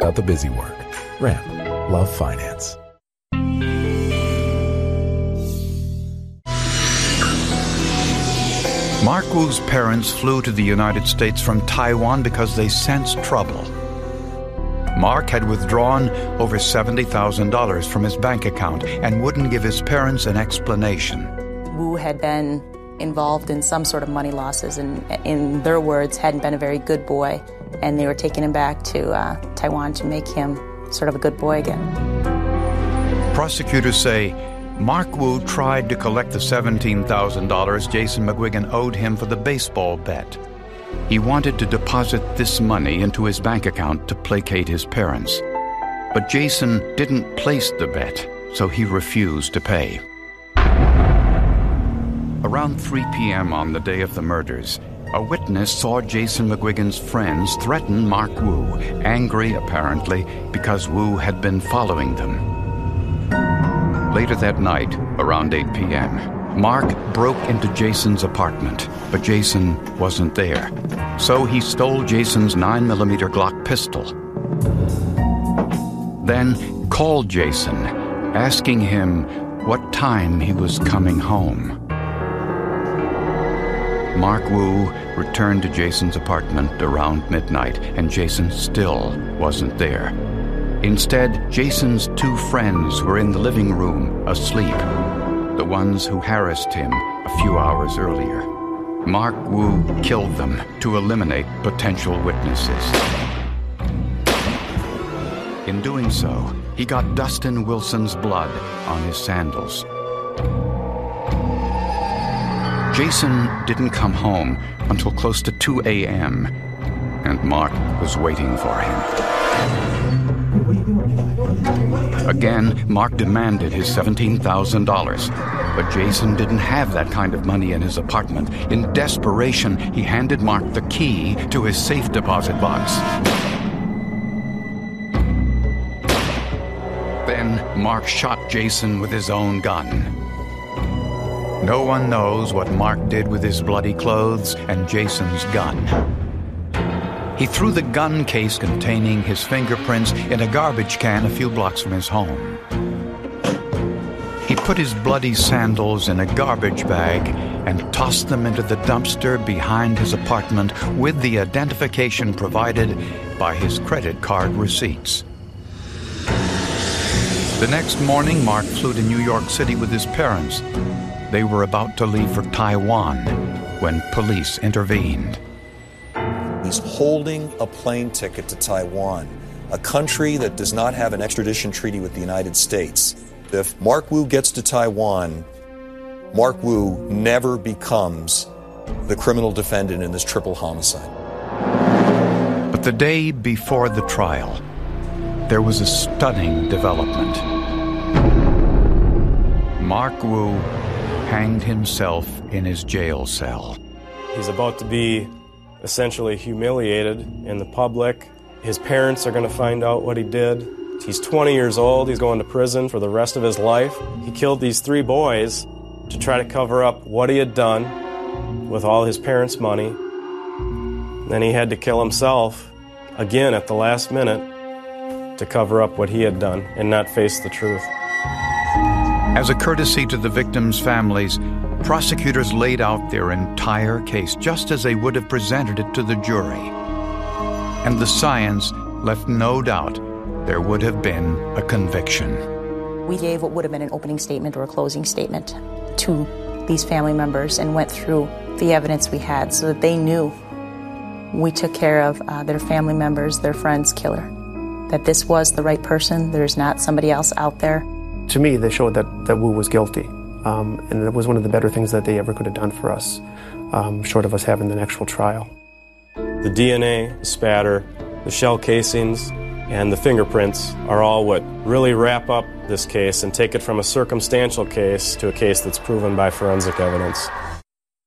without the busy work. Ram, love finance. Mark Wu's parents flew to the United States from Taiwan because they sensed trouble. Mark had withdrawn over $70,000 from his bank account and wouldn't give his parents an explanation. Wu had been involved in some sort of money losses and, in their words, hadn't been a very good boy, and they were taking him back to Taiwan to make him sort of a good boy again. Prosecutors say Mark Wu tried to collect the $17,000 Jason McGuigan owed him for the baseball bet. He wanted to deposit this money into his bank account to placate his parents. But Jason didn't place the bet, so he refused to pay. Around 3 p.m. on the day of the murders, a witness saw Jason McGuigan's friends threaten Mark Wu, angry apparently because Wu had been following them. Later that night, around 8 p.m., Mark broke into Jason's apartment, but Jason wasn't there. So he stole Jason's 9mm Glock pistol. Then called Jason, asking him what time he was coming home. Mark Wu returned to Jason's apartment around midnight, and Jason still wasn't there. Instead, Jason's two friends were in the living room, asleep, the ones who harassed him a few hours earlier. Mark Wu killed them to eliminate potential witnesses. In doing so, he got Dustin Wilson's blood on his sandals. Jason didn't come home until close to 2 a.m., and Mark was waiting for him. Again, Mark demanded his $17,000, but Jason didn't have that kind of money in his apartment. In desperation, he handed Mark the key to his safe deposit box. Then Mark shot Jason with his own gun. No one knows what Mark did with his bloody clothes and Jason's gun. He threw the gun case containing his fingerprints in a garbage can a few blocks from his home. He put his bloody sandals in a garbage bag and tossed them into the dumpster behind his apartment with the identification provided by his credit card receipts. The next morning, Mark flew to New York City with his parents. They were about to leave for Taiwan when police intervened. He's holding a plane ticket to Taiwan, a country that does not have an extradition treaty with the United States. If Mark Wu gets to Taiwan, Mark Wu never becomes the criminal defendant in this triple homicide. But the day before the trial, there was a stunning development. Mark Wu hanged himself in his jail cell. He's about to be essentially humiliated in the public. His parents are going to find out what he did. He's 20 years old. He's going to prison for the rest of his life. He killed these 3 boys to try to cover up what he had done with all his parents' money. Then he had to kill himself again at the last minute to cover up what he had done and not face the truth. As a courtesy to the victims' families, prosecutors laid out their entire case just as they would have presented it to the jury. And the science left no doubt there would have been a conviction. We gave what would have been an opening statement or a closing statement to these family members and went through the evidence we had so that they knew we took care of their family members, their friend's killer, that this was the right person, there's not somebody else out there. To me, they showed that Wu was guilty. And it was one of the better things that they ever could have done for us, short of us having an actual trial. The DNA, the spatter, the shell casings, and the fingerprints are all what really wrap up this case and take it from a circumstantial case to a case that's proven by forensic evidence.